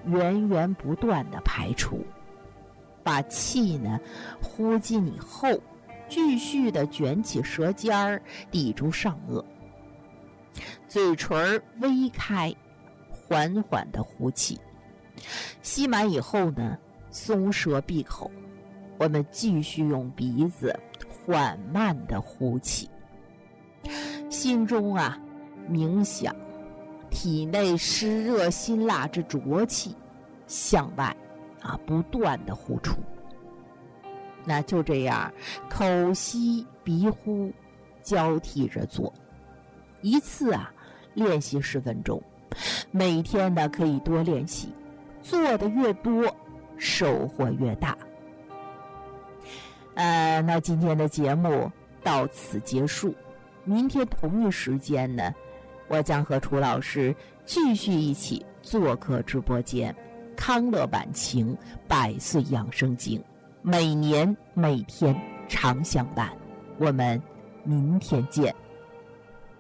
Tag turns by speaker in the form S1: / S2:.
S1: 源源不断地排出，把气呢呼进以后，继续地卷起舌尖儿，抵住上颚，嘴唇微开，缓缓地呼气。吸满以后呢，松舌闭口，我们继续用鼻子缓慢地呼气。心中冥想，体内湿热辛辣之浊气向外不断地呼出。那就这样口吸鼻呼交替着做，一次练习10分钟，每天呢可以多练习，做的越多收获越大。那今天的节目到此结束，明天同一时间呢，我将和楚老师继续一起做客直播间，康乐晚晴100岁养生经，每年每天常相伴。我们明天见。